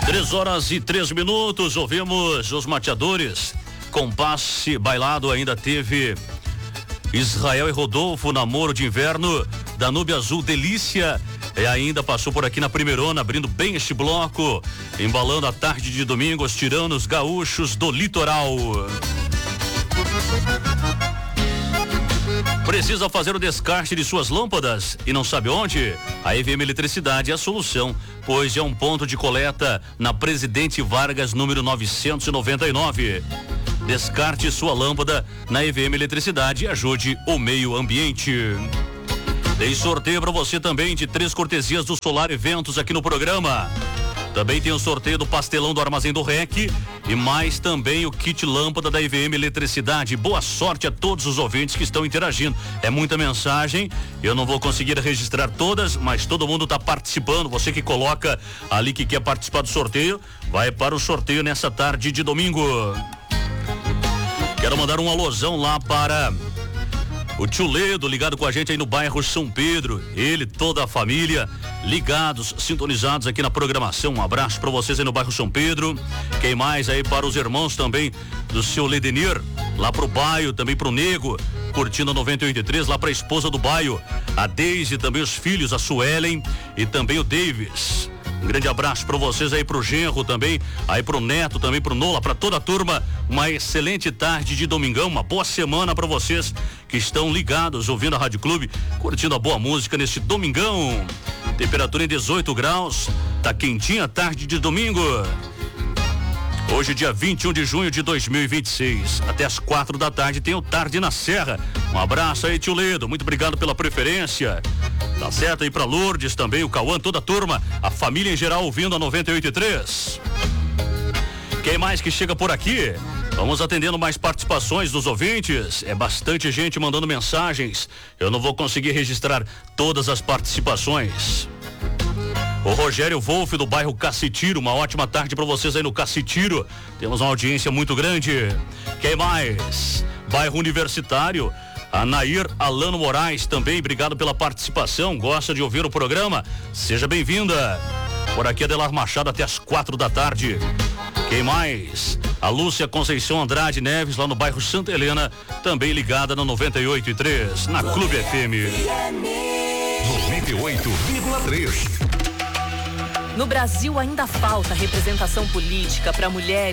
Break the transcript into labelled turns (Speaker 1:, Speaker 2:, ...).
Speaker 1: 3h03, ouvimos os mateadores. Compasse bailado, ainda teve Israel e Rodolfo, namoro de inverno, Danúbio Azul, delícia. E ainda passou por aqui na primeirona, abrindo bem este bloco, embalando a tarde de domingo, os tiranos gaúchos do litoral. Precisa fazer o descarte de suas lâmpadas e não sabe onde? A EVM Eletricidade é a solução, pois é um ponto de coleta na Presidente Vargas, número 999. Descarte sua lâmpada na EVM Eletricidade e ajude o meio ambiente. Tem sorteio para você também de 3 cortesias do Solar Eventos aqui no programa. Também tem o sorteio do pastelão do Armazém do REC e mais também o kit lâmpada da EVM Eletricidade. Boa sorte a todos os ouvintes que estão interagindo. É muita mensagem, eu não vou conseguir registrar todas, mas todo mundo está participando. Você que coloca ali que quer participar do sorteio, vai para o sorteio nessa tarde de domingo. Quero mandar um alôzão lá para o tio Ledo, ligado com a gente aí no bairro São Pedro. Ele, toda a família, ligados, sintonizados aqui na programação. Um abraço para vocês aí no bairro São Pedro. Quem mais aí para os irmãos também do seu Ledenir, lá pro bairro, também pro Nego, curtindo a 98.3, lá pra esposa do bairro, a Deise, também os filhos, a Suelen e também o Davis. Um grande abraço para vocês aí, pro genro também, aí pro neto também, pro Nola, para toda a turma. Uma excelente tarde de domingão, uma boa semana para vocês que estão ligados, ouvindo a Rádio Clube, curtindo a boa música neste domingão. Temperatura em 18 graus, tá quentinha a tarde de domingo. Hoje, dia 21 de junho de 2026, até as 4 da tarde tem o Tarde na Serra. Um abraço aí, tio Ledo, muito obrigado pela preferência. Tá certo aí pra Lourdes também, o Cauã, toda a turma, a família em geral ouvindo a 98.3. Quem mais que chega por aqui? Vamos atendendo mais participações dos ouvintes. É bastante gente mandando mensagens. Eu não vou conseguir registrar todas as participações. O Rogério Wolff do bairro Cacitiro, uma ótima tarde para vocês aí no Cacitiro. Temos uma audiência muito grande. Quem mais? Bairro Universitário, a Nair Alano Moraes também, obrigado pela participação, gosta de ouvir o programa? Seja bem-vinda. Por aqui Adelar Machado até as 4 da tarde. Quem mais? A Lúcia Conceição Andrade Neves, lá no bairro Santa Helena, também ligada na 98.3, na Clube FM.
Speaker 2: 98,3. No Brasil ainda falta representação política para mulheres